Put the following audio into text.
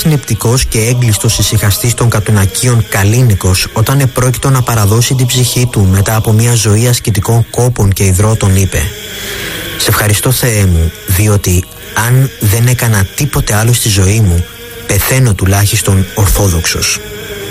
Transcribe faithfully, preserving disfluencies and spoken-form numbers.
ένας νηπτικός και έγκλειστος ησυχαστής των Κατουνακίων Καλίνικος, όταν επρόκειτο να παραδώσει την ψυχή του μετά από μια ζωή ασκητικών κόπων και υδρότων, είπε: «Σε ευχαριστώ, Θεέ μου, διότι αν δεν έκανα τίποτε άλλο στη ζωή μου, πεθαίνω τουλάχιστον ορθόδοξος».